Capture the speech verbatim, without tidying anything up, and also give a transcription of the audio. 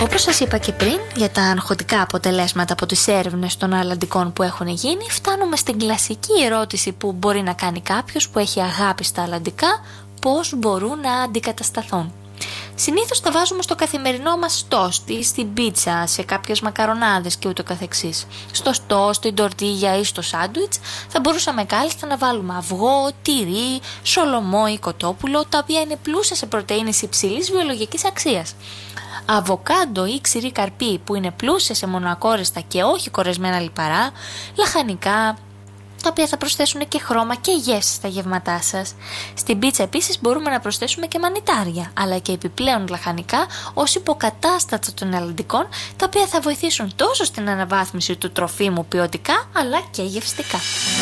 Όπως σας είπα και πριν για τα αγχωτικά αποτελέσματα από τις έρευνες των αλλαντικών που έχουν γίνει, φτάνουμε στην κλασική ερώτηση που μπορεί να κάνει κάποιος που έχει αγάπη στα αλλαντικά: πώς μπορούν να αντικατασταθούν? Συνήθως τα βάζουμε στο καθημερινό μας τόστ ή στην πίτσα, σε κάποιες μακαρονάδες και ούτω καθεξής. Στο τόστ, στην τορτίγια ή στο σάντουιτς θα μπορούσαμε κάλλιστα να βάλουμε αυγό, τυρί, σολομό ή κοτόπουλο, τα οποία είναι πλούσια σε πρωτεΐνες υψηλής βιολογικής αξίας. Αβοκάντο ή ξηρή καρπή που είναι πλούσια σε μονοακόρεστα και όχι κορεσμένα λιπαρά, λαχανικά, τα οποία θα προσθέσουν και χρώμα και γεύση στα γεύματά σας. Στην πίτσα επίσης μπορούμε να προσθέσουμε και μανιτάρια, αλλά και επιπλέον λαχανικά ως υποκατάστατα των αλλαντικών, τα οποία θα βοηθήσουν τόσο στην αναβάθμιση του τροφίμου ποιοτικά, αλλά και γευστικά.